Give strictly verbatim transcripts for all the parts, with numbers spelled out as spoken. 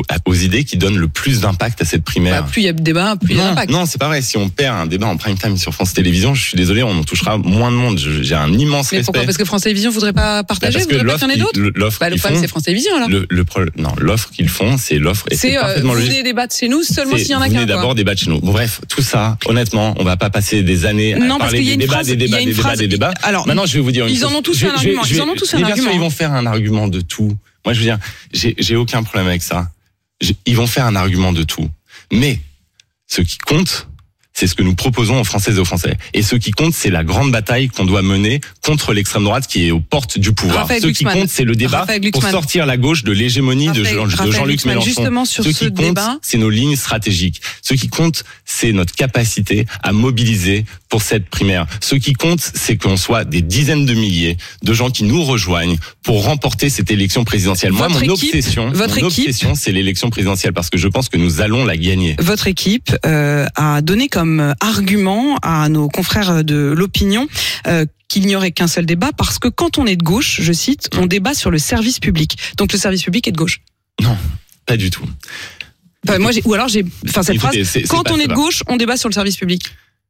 aux idées qui donnent le plus d'impact à cette primaire. Bah, plus il y a de débats, plus il y a d'impact. Non, c'est pas vrai. Si on perd un débat en prime time sur France Télévisions, je suis désolé, on en touchera moins de monde. J'ai un immense Mais respect. pourquoi ? Parce que France Télévisions voudrait pas partager, bah voudrait pas qu'il y en ait d'autres. L'offre bah, le problème, c'est France Télévisions alors. Le, le pro... Non, l'offre qu'ils font, c'est l'offre. Et c'est, c'est euh, parfaitement vous logique. venez débattre chez nous seulement c'est, s'il y en a vous qu'un. Venez d'abord débattre chez nous. Bon, bref, tout ça, honnêtement, on va pas passer des années à non, parler des débats, phrase, des débats, des débats, des débats. Alors, maintenant, je vais vous dire une ils chose. en ont tous je, un argument. je, ils en ont tous un bien argument. Sûr, ils vont faire un argument de tout. Moi, je veux dire, j'ai, j'ai aucun problème avec ça. J'ai, ils vont faire un argument de tout. Mais ce qui compte, c'est ce que nous proposons aux Françaises et aux Français. Et ce qui compte, c'est la grande bataille qu'on doit mener contre l'extrême droite qui est aux portes du pouvoir. Raphaël ce Glucksmann. qui compte, c'est le débat pour sortir la gauche de l'hégémonie de, Jean, de Jean-Luc Mélenchon. Justement sur ce ce qui compte, débat, c'est nos lignes stratégiques. Ce qui compte, c'est notre capacité à mobiliser pour cette primaire. Ce qui compte, c'est qu'on soit des dizaines de milliers de gens qui nous rejoignent pour remporter cette élection présidentielle. Votre Moi, mon équipe, obsession, votre mon équipe, obsession, c'est l'élection présidentielle parce que je pense que nous allons la gagner. Votre équipe euh, a donné comme argument à nos confrères de l'opinion euh, qu'il n'y aurait qu'un seul débat parce que quand on est de gauche, je cite, on débat sur le service public. Donc le service public est de gauche. Non, pas du tout. Enfin, moi, j'ai, ou alors j'ai, enfin cette Écoutez, phrase, c'est, c'est quand pas, on est de pas. gauche, on débat sur le service public.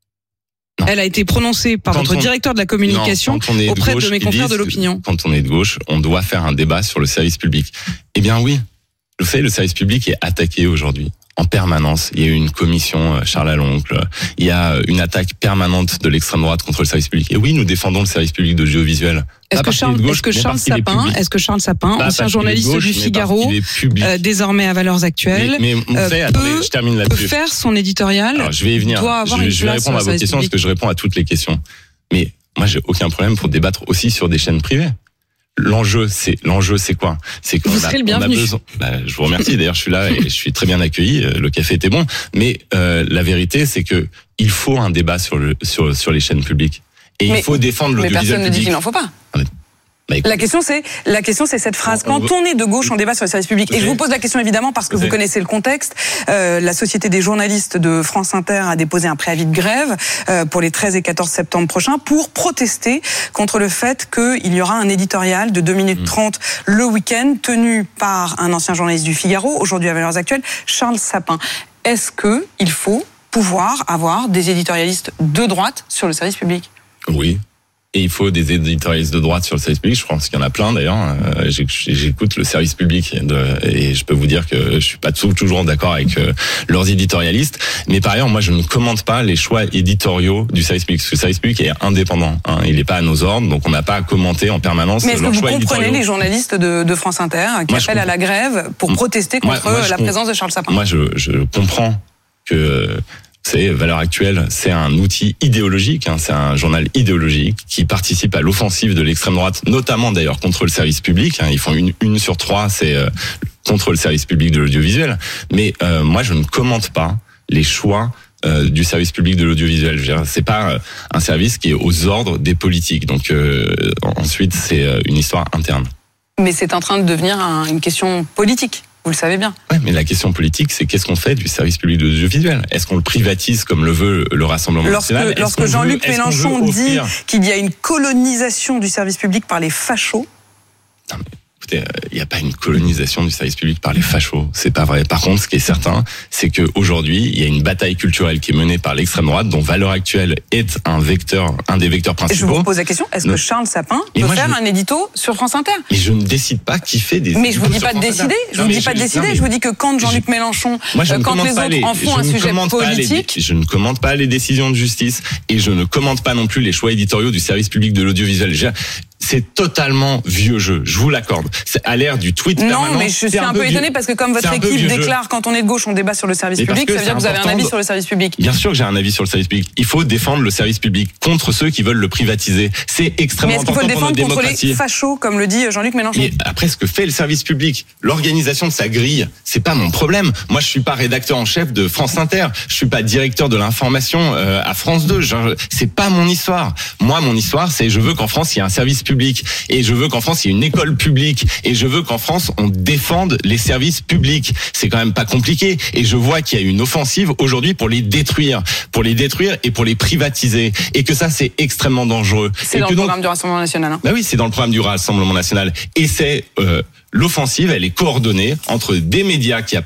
Non. Elle a été prononcée par quand votre on, directeur de la communication non, auprès de, gauche, de mes confrères de l'opinion. Quand on est de gauche, on doit faire un débat sur le service public. Eh bien oui, le fait, le service public est attaqué aujourd'hui. En permanence, il y a eu une commission Charles Aloncle, il y a une attaque permanente de l'extrême droite contre le service public. Et oui, nous défendons le service public de l'audiovisuel. Est-ce que, Charles, gauche, est-ce que Charles Sapin, est-ce que Charles Sapin, pas ancien journaliste gauche, du Figaro, euh, désormais à Valeurs Actuelles, mais, mais euh, fait, peut, attendez, je termine peut faire son éditorial? Alors, je vais y venir. Doit avoir je, une je vais répondre à vos questions public. parce que je réponds à toutes les questions. Mais moi, j'ai aucun problème pour débattre aussi sur des chaînes privées. L'enjeu, c'est l'enjeu, c'est quoi? C'est qu'on vous a, serez le on bienvenu. a besoin. Bah, je vous remercie. D'ailleurs, je suis là et je suis très bien accueilli. Le café était bon, mais euh, la vérité, c'est que il faut un débat sur le sur sur les chaînes publiques et mais, il faut défendre l'audiovisuel public. Mais personne ne dit qu'il n'en faut pas. Bah, la question c'est la question c'est cette phrase. Quand on est de gauche, on débat sur le service public. Et je vous pose la question évidemment parce que vous connaissez le contexte. Euh, la Société des journalistes de France Inter a déposé un préavis de grève euh, pour les treize et quatorze septembre prochains pour protester contre le fait qu'il y aura un éditorial de deux minutes trente le week-end tenu par un ancien journaliste du Figaro, aujourd'hui à Valeurs Actuelles, Charles Sapin. Est-ce que il faut pouvoir avoir des éditorialistes de droite sur le service public? Oui. Et il faut des éditorialistes de droite sur le service public. Je pense qu'il y en a plein d'ailleurs. Euh, j'écoute le service public de, et je peux vous dire que je suis pas toujours d'accord avec euh, leurs éditorialistes. Mais par ailleurs, moi, je ne commente pas les choix éditoriaux du service public. Parce que le service public est indépendant. Hein. Il n'est pas à nos ordres, donc on n'a pas à commenter en permanence leurs choix éditoriaux. Mais est-ce que vous comprenez les journalistes de, de France Inter qui moi, appellent à la grève pour protester contre moi, moi, la présence de Charles Sapin? Moi, je, je comprends que c'est Valeurs Actuelles, c'est un outil idéologique, hein, c'est un journal idéologique qui participe à l'offensive de l'extrême droite, notamment d'ailleurs contre le service public. Hein, ils font une une sur trois, c'est euh, contre le service public de l'audiovisuel. Mais euh, moi, je ne commente pas les choix euh, du service public de l'audiovisuel. Je veux dire, c'est pas euh, un service qui est aux ordres des politiques. Donc euh, ensuite, c'est euh, une histoire interne. Mais c'est en train de devenir un, une question politique. Vous le savez bien. Ouais, mais la question politique, c'est qu'est-ce qu'on fait du service public de l'audiovisuel? Est-ce qu'on le privatise comme le veut le Rassemblement lorsque, national? Lorsque Jean-Luc Mélenchon dit qu'il y a une colonisation du service public par les fachos. Non, mais écoutez, il n'y a pas une colonisation du service public par les fachos. C'est pas vrai. Par contre, ce qui est certain, c'est qu'aujourd'hui, il y a une bataille culturelle qui est menée par l'extrême droite, dont Valeurs Actuelles est un vecteur, un des vecteurs principaux. Je vous pose la question, est-ce que Charles Sapin peut faire je... un édito sur France Inter? Mais je ne décide pas qui fait des Mais je vous dis pas de décider, je vous dis pas de décider, je vous dis que quand Jean-Luc je... Mélenchon, Moi, je quand les autres les... en font un sujet politique... Les... Je ne commente pas les décisions de justice et je ne commente pas non plus les choix éditoriaux du service public de l'audiovisuel. C'est totalement vieux jeu, je vous l'accorde. C'est à l'ère du tweet non, permanent. Non, mais je suis un, un peu étonné parce que comme votre équipe déclare jeu. Quand on est de gauche, on débat sur le service mais public, ça veut dire que vous avez un avis sur le service public. Bien sûr que j'ai un avis sur le service public. Il faut défendre le service public contre ceux qui veulent le privatiser. C'est extrêmement mais important pour notre démocratie. Mais est-ce qu'il faut le défendre contre les fachos, comme le dit Jean-Luc Mélenchon? Mais après, ce que fait le service public, l'organisation de sa grille, c'est pas mon problème. Moi, je suis pas rédacteur en chef de France Inter. Je suis pas directeur de l'information euh, à France deux. Genre, c'est pas mon histoire. Moi, mon histoire, c'est je veux qu'en France, il y ait un service public. Et je veux qu'en France, il y ait une école publique. Et je veux qu'en France, on défende les services publics. C'est quand même pas compliqué. Et je vois qu'il y a une offensive aujourd'hui pour les détruire. Pour les détruire et pour les privatiser. Et que ça, c'est extrêmement dangereux. C'est dans le donc, programme du Rassemblement National. Hein. Bah oui, c'est dans le programme du Rassemblement National. Et c'est... Euh, l'offensive, elle est coordonnée entre des médias qui